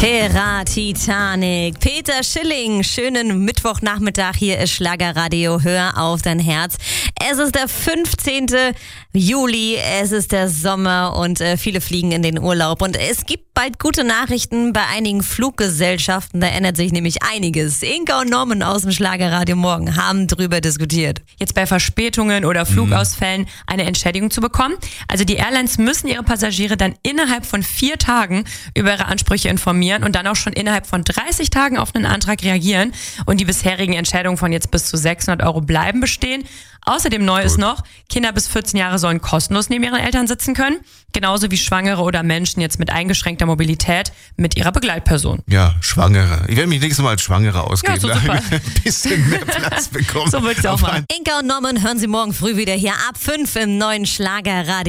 Terra Titanic. Peter Schilling, schönen Mittwochnachmittag. Hier ist Schlagerradio. Hör auf dein Herz. Es ist der 15. Juli, es ist der Sommer und viele fliegen in den Urlaub. Und es gibt bald gute Nachrichten bei einigen Fluggesellschaften. Da ändert sich nämlich einiges. Inka und Norman aus dem Schlagerradio Morgen haben drüber diskutiert. Jetzt bei Verspätungen oder Flugausfällen eine Entschädigung zu bekommen. Also die Airlines müssen ihre Passagiere dann innerhalb von 4 Tagen über ihre Ansprüche informieren und dann auch schon innerhalb von 30 Tagen auf einen Antrag reagieren. Und die bisherigen Entschädigungen von jetzt bis zu 600 € bleiben bestehen. Außerdem neu ist noch, Kinder bis 14 Jahre sollen kostenlos neben ihren Eltern sitzen können. Genauso wie Schwangere oder Menschen jetzt mit eingeschränkter Mobilität mit ihrer Begleitperson. Ja, Schwangere. Ich werde mich nächstes Mal als Schwangere ausgeben. Ja, so super. Ein bisschen mehr Platz bekommen. So wird's auch mal. Inka und Norman hören Sie morgen früh wieder hier ab 5 im neuen Schlagerradio.